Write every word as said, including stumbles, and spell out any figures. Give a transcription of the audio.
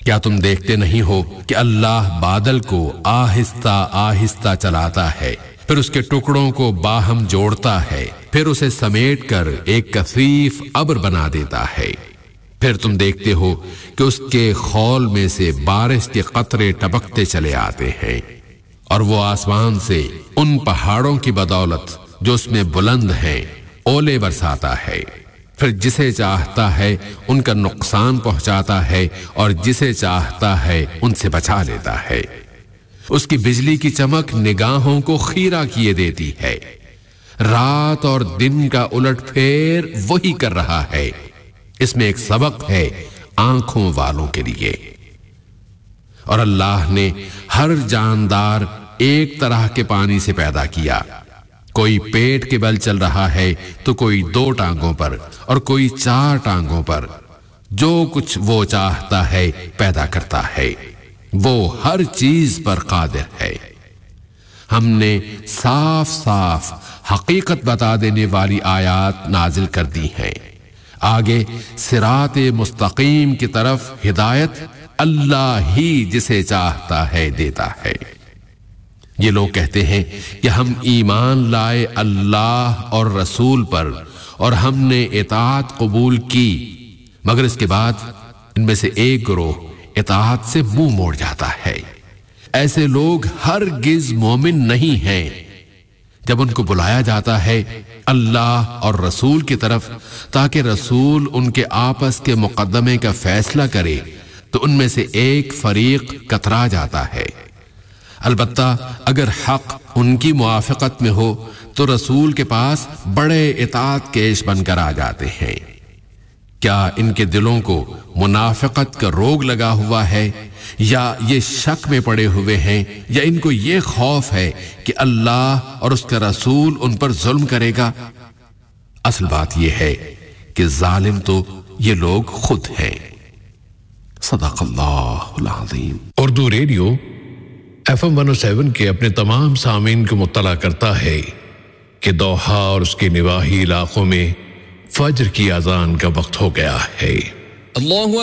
کیا تم دیکھتے نہیں ہو کہ اللہ بادل کو آہستہ آہستہ چلاتا ہے، پھر اس کے ٹکڑوں کو باہم جوڑتا ہے، پھر اسے سمیٹ کر ایک کثیف ابر بنا دیتا ہے، پھر تم دیکھتے ہو کہ اس کے خول میں سے بارش کے قطرے ٹپکتے چلے آتے ہیں، اور وہ آسمان سے ان پہاڑوں کی بدولت جو اس میں بلند ہیں اولے برساتا ہے، پھر جسے چاہتا ہے ان کا نقصان پہنچاتا ہے اور جسے چاہتا ہے ان سے بچا لیتا ہے۔ اس کی بجلی کی چمک نگاہوں کو خیرہ کیے دیتی ہے، رات اور دن کا الٹ پھیر وہی کر رہا ہے۔ اس میں ایک سبق ہے آنکھوں والوں کے لیے۔ اور اللہ نے ہر جاندار ایک طرح کے پانی سے پیدا کیا، کوئی پیٹ کے بل چل رہا ہے تو کوئی دو ٹانگوں پر اور کوئی چار ٹانگوں پر، جو کچھ وہ چاہتا ہے پیدا کرتا ہے، وہ ہر چیز پر قادر ہے۔ ہم نے صاف صاف حقیقت بتا دینے والی آیات نازل کر دی ہیں، آگے صراط مستقیم کی طرف ہدایت اللہ ہی جسے چاہتا ہے دیتا ہے۔ یہ لوگ کہتے ہیں کہ ہم ایمان لائے اللہ اور رسول پر اور ہم نے اطاعت قبول کی، مگر اس کے بعد ان میں سے ایک گروہ اطاعت سے منہ موڑ جاتا ہے۔ ایسے لوگ ہرگز مومن نہیں ہیں۔ جب ان کو بلایا جاتا ہے اللہ اور رسول کی طرف تاکہ رسول ان کے آپس کے مقدمے کا فیصلہ کرے تو ان میں سے ایک فریق کترا جاتا ہے۔ البتہ اگر حق ان کی موافقت میں ہو تو رسول کے پاس بڑے اطاعت کیش بن کر آ جاتے ہیں۔ کیا ان کے دلوں کو منافقت کا روگ لگا ہوا ہے، یا یہ شک میں پڑے ہوئے ہیں، یا ان کو یہ خوف ہے کہ اللہ اور اس کا رسول ان پر ظلم کرے گا؟ اصل بات یہ ہے کہ ظالم تو یہ لوگ خود ہیں۔ صدق اللہ العظیم۔ اردو ریڈیو ایف ایم ایک سو سات کے اپنے تمام سامعین کو مطلع کرتا ہے کہ دوحہ اور اس کے نواحی علاقوں میں فجر کی اذان کا وقت ہو گیا ہے۔ اللہ